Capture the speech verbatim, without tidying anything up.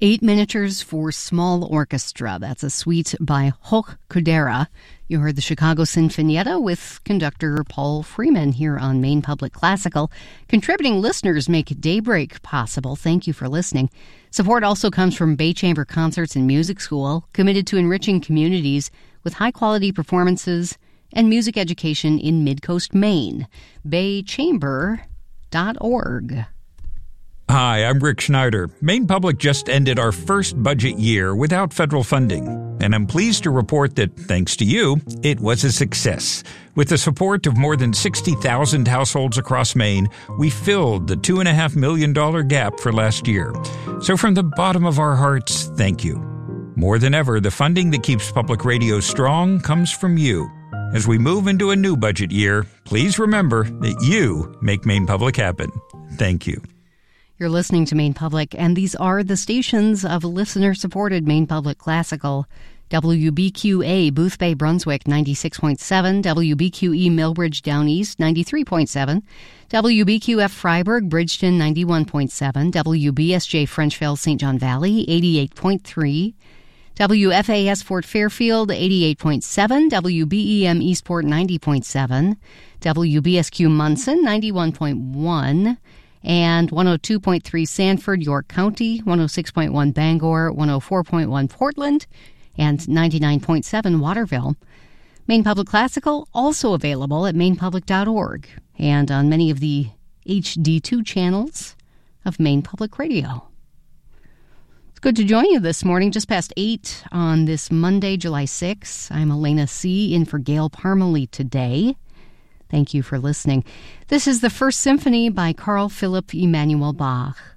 Eight Miniatures for Small Orchestra. That's a suite by Hoch Kudera. You heard the Chicago Sinfonietta with conductor Paul Freeman here on Maine Public Classical. Contributing listeners make Daybreak possible. Thank you for listening. Support also comes from Bay Chamber Concerts and Music School, committed to enriching communities with high-quality performances and music education in Midcoast, Maine. bay chamber dot org. Hi, I'm Rick Schneider. Maine Public just ended our first budget year without federal funding, and I'm pleased to report that, thanks to you, it was a success. With the support of more than sixty thousand households across Maine, we filled the two point five million dollars gap for last year. So from the bottom of our hearts, thank you. More than ever, the funding that keeps public radio strong comes from you. As we move into a new budget year, please remember that you make Maine Public happen. Thank you. You're listening to Maine Public, and these are the stations of listener-supported Maine Public Classical. W B Q A, Booth Bay, Brunswick, ninety-six point seven. W B Q E, Millbridge, Down East, ninety-three point seven. W B Q F, Freiburg, Bridgeton, ninety-one point seven. W B S J, Frenchville, Saint John Valley, eighty-eight point three. W F A S, Fort Fairfield, eighty-eight point seven. W B E M, Eastport, ninety point seven. W B S Q, Munson, ninety-one point one. And one oh two point three Sanford, York County, one oh six point one Bangor, one oh four point one Portland, and ninety-nine point seven Waterville. Maine Public Classical also available at maine public dot org and on many of the H D two channels of Maine Public Radio. It's good to join you this morning, just past eight on this Monday, July sixth. I'm Elena C. in for Gail Parmalee today. Thank you for listening. This is the First Symphony by Carl Philipp Emanuel Bach.